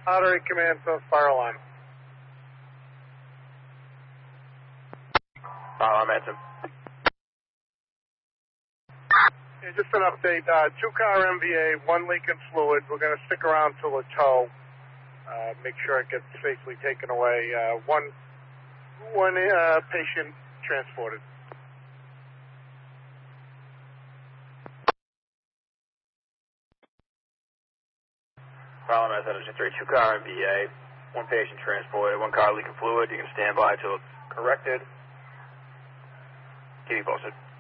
Artery Command, fire alarm. Fire alarm, answer. Yeah, just an update. 2-car MVA, 1 leak in fluid. We're going to stick around till a tow. Make sure it gets safely taken away. One patient transported. Fire alarm, answer. 3, 2-car MVA, 1 patient transported, 1 car leaking fluid. You can stand by till it's corrected. Keep you posted.